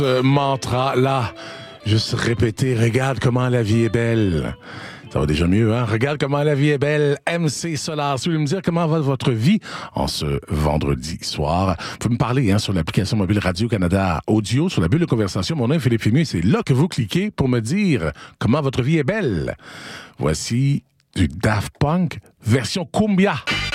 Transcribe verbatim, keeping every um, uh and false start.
Ce mantra-là, juste répéter, regarde comment la vie est belle. Ça va déjà mieux, hein? Regarde comment la vie est belle. M C Solar. Si vous voulez me dire comment va votre vie en ce vendredi soir, vous pouvez me parler hein, sur l'application mobile Radio-Canada Audio, sur la bulle de conversation. Mon nom est Philippe Fénu. C'est là que vous cliquez pour me dire comment votre vie est belle. Voici du Daft Punk version Cumbia.